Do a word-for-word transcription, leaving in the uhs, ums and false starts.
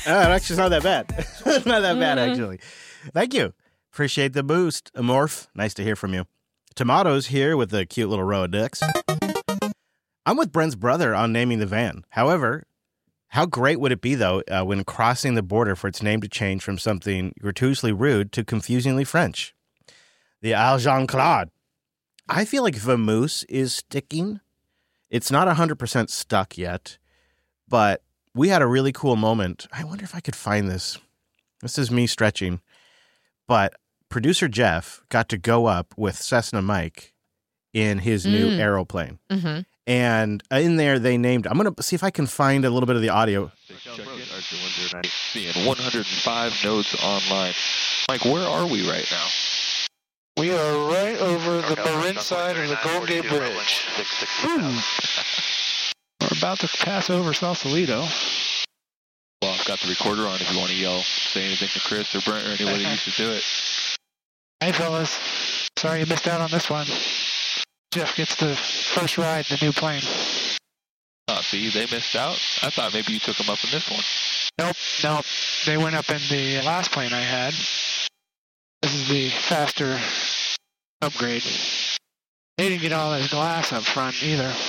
actually, it's not that bad. It's not that bad, actually. Thank you. Appreciate the boost. Amorph, nice to hear from you. Tomatoes here with a cute little row of dicks. I'm with Brent's brother on naming the van. However, how great would it be, though, uh, when crossing the border for its name to change from something gratuitously rude to confusingly French? The Al Jean-Claude. I feel like Vamoose is sticking. It's not one hundred percent stuck yet, but we had a really cool moment. I wonder if I could find this. This is me stretching. But producer Jeff got to go up with Cessna Mike in his mm. new aeroplane. Mm-hmm. And in there, they named, I'm going to see if I can find a little bit of the audio. Seeing one hundred five nodes online. Mike, where are we right now? We are right over the Marin side of the Golden Gate Bridge. We're about to pass over Sausalito. Well, I've got the recorder on if you want to yell, say anything to Chris or Brent or anybody who used to do it. Hey, fellas. Sorry you missed out on this one. Jeff gets the first ride in the new plane. Oh, see, they missed out? I thought maybe you took them up in this one. Nope, nope. They went up in the last plane I had. This is the faster upgrade. They didn't get all this glass up front either.